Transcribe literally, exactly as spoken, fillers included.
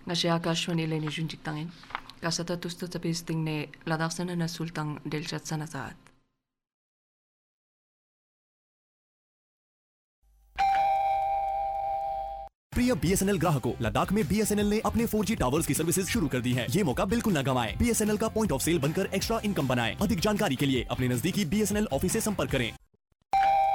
Ngasi Akashwani leni junjiktangin. Kasata tusto tapisting ne ladaksana na sultang delchat sanasaat. प्रिय BSNL ग्राहकों, लद्दाख में BSNL ने अपने फोर जी टावर्स की सर्विसेज शुरू कर दी है। ये मौका बिल्कुल न गंवाएं। बीएसएनएल का पॉइंट ऑफ सेल बनकर एक्स्ट्रा इनकम बनाएं। अधिक जानकारी के लिए अपने नजदीकी बीएसएनएल ऑफिस से संपर्क करें।